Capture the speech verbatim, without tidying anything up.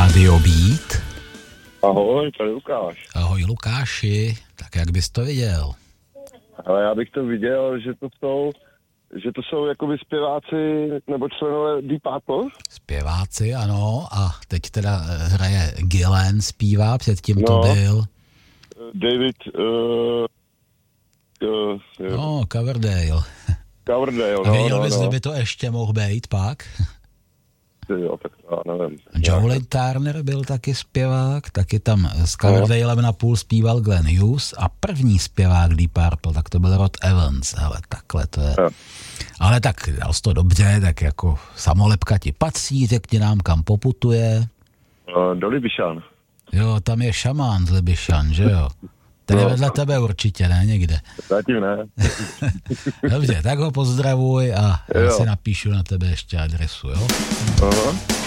Rádio Beat. Ahoj, to je Lukáš. Ahoj Lukáši, tak jak bys to viděl? Ale já bych to viděl, že to jsou, že to jsou jakoby zpěváci nebo členové Deep Purple. Zpěváci, ano, a teď teda hraje Gillan, zpívá, předtím to no, byl... David... Uh, uh, no, Coverdale. Coverdale, no, a věděl no, bys, no. kdyby to ještě mohl být pak? Jo, tak já nevím. Joe Turner byl taky zpěvák, taky tam s Coverdalem na půl zpíval Glenn Hughes a první zpěvák Deep Purple, tak to byl Rod Evans, ale takhle to je. Ja. Ale tak dal jsi to dobře, tak jako samolepka ti patří, řekni nám, kam poputuje. Uh, do Libyšan. Jo, tam je šamán z Libyšan, že jo? Ten je No. vedle tebe určitě, ne někde. Zatím ne. Dobře, tak ho pozdravuj a já Jo. si napíšu na tebe ještě adresu, jo? Aha.